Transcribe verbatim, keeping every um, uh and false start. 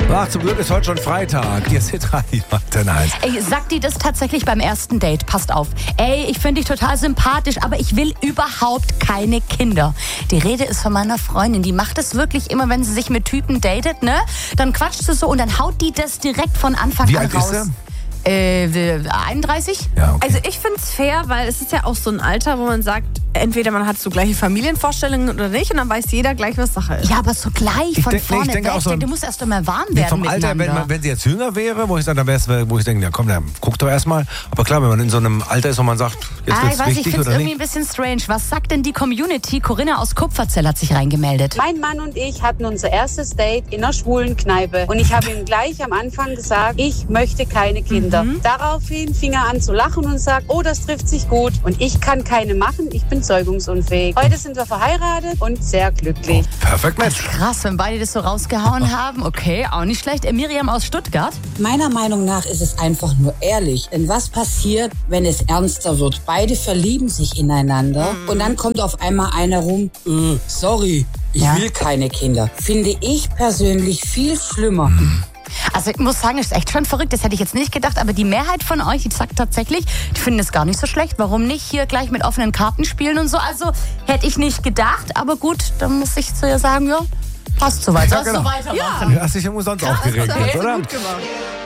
Ach, zum Glück ist heute schon Freitag. Hier ist Hitradio Antenne eins. Ey, sagt die das tatsächlich beim ersten Date? Passt auf. Ey, ich finde dich total sympathisch, aber ich will überhaupt keine Kinder. Die Rede ist von meiner Freundin. Die macht es wirklich immer, wenn sie sich mit Typen datet, ne? Dann quatscht sie so und dann haut die das direkt von Anfang Wie an alt raus. ist sie? Äh, einunddreißig? Ja, okay. Also ich finde es fair, weil es ist ja auch so ein Alter, wo man sagt, entweder man hat so gleiche Familienvorstellungen oder nicht und dann weiß jeder gleich, was Sache ist. Ja, aber so gleich Ich von denk- nee, vorne ich denke weg. auch so ein- du musst erst einmal warm Nee, werden vom Alter, wenn, miteinander. man, wenn sie jetzt jünger wäre, wo ich sage, dann wäre es, wo ich denke, ja komm, dann guck doch erstmal. Aber klar, wenn man in so einem Alter ist, wo man sagt, jetzt Ah, wird's ich weiß, ich wichtig finde es oder irgendwie nicht. ein bisschen strange. Was sagt denn die Community? Corinna aus Kupferzell hat sich reingemeldet. Mein Mann und ich hatten unser erstes Date in einer schwulen Kneipe und ich habe ihm gleich am Anfang gesagt, ich möchte keine Kinder. Mhm. Daraufhin fing er an zu lachen und sagt, oh, das trifft sich gut und ich kann keine machen, ich bin zeugungsunfähig. Heute sind wir verheiratet und sehr glücklich. Perfekt, Mensch. Krass, wenn beide das so rausgehauen haben. Okay, auch nicht schlecht. Äh, Miriam aus Stuttgart. Meiner Meinung nach ist es einfach nur ehrlich. Denn was passiert, wenn es ernster wird? Beide verlieben sich ineinander Mhm. und dann kommt auf einmal einer rum, äh, sorry, ich Ja. will keine Kinder. Finde ich persönlich viel schlimmer. Also ich muss sagen, das ist echt schon verrückt. Das hätte ich jetzt nicht gedacht. Aber die Mehrheit von euch, die sagt tatsächlich, die finden es gar nicht so schlecht. Warum nicht hier gleich mit offenen Karten spielen und so? Also hätte ich nicht gedacht. Aber gut, dann muss ich zu ihr sagen, ja, passt soweit. Ja, Sollst genau. du weitermachen. Du hast dich ja umsonst aufgeregt, Das hast jetzt, du oder? gut gemacht.